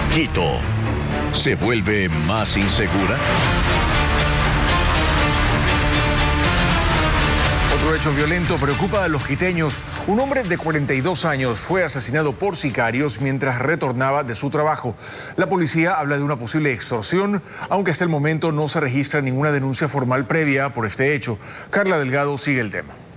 Quito se vuelve más insegura. Otro hecho violento preocupa a los quiteños. Un hombre de 42 años fue asesinado por sicarios mientras retornaba de su trabajo. La policía habla de una posible extorsión, aunque hasta el momento no se registra ninguna denuncia formal previa por este hecho. Carla Delgado sigue el tema.